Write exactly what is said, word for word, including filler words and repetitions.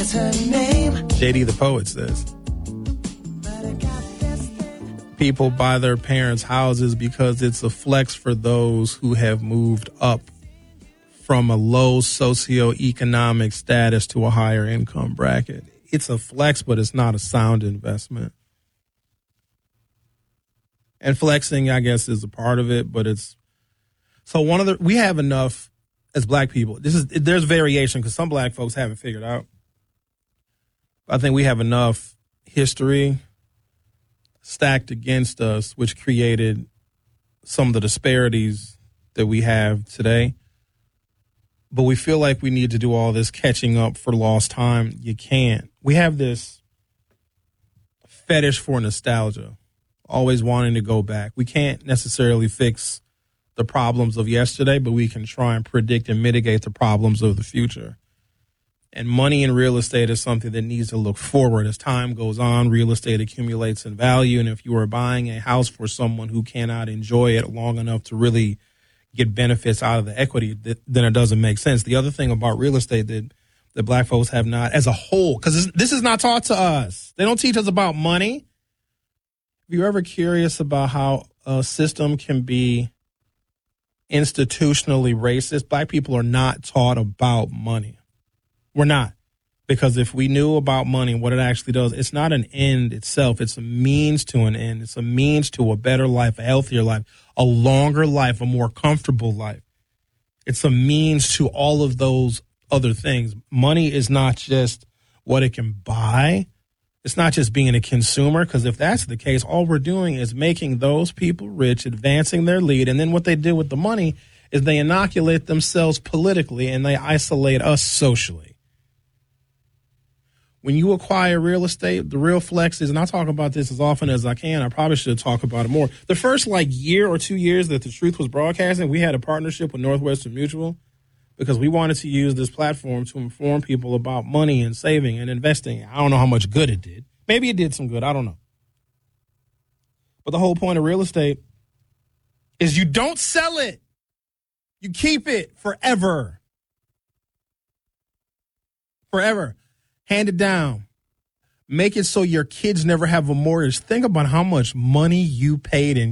is her name? J D the Poet says people buy their parents' houses because it's a flex for those who have moved up from a low socioeconomic status to a higher income bracket. It's a flex, but it's not a sound investment. And flexing, I guess, is a part of it, but it's so one of the we have enough as black people. This is there's variation because some black folks haven't figured out. I think we have enough history stacked against us, which created some of the disparities that we have today. But we feel like we need to do all this catching up for lost time. You can't. We have this fetish for nostalgia, always wanting to go back. We can't necessarily fix the problems of yesterday, but we can try and predict and mitigate the problems of the future. And money in real estate is something that needs to look forward. As time goes on, real estate accumulates in value. And if you are buying a house for someone who cannot enjoy it long enough to really get benefits out of the equity, then it doesn't make sense. The other thing about real estate that, that black folks have not, as a whole, because this is not taught to us. They don't teach us about money. If you're ever curious about how a system can be institutionally racist, black people are not taught about money. We're not. Because if we knew about money and what it actually does, it's not an end itself. It's a means to an end. It's a means to a better life, a healthier life, a longer life, a more comfortable life. It's a means to all of those other things. Money is not just what it can buy. It's not just being a consumer, because if that's the case, all we're doing is making those people rich, advancing their lead. And then what they do with the money is they inoculate themselves politically and they isolate us socially. When you acquire real estate, the real flex is, and I talk about this as often as I can, I probably should talk about it more. The first like year or two years that The Truth was broadcasting, we had a partnership with Northwestern Mutual because we wanted to use this platform to inform people about money and saving and investing. I don't know how much good it did. Maybe it did some good. I don't know. But the whole point of real estate is you don't sell it. You keep it forever. Forever. Hand it down. Make it so your kids never have a mortgage. Think about how much money you paid in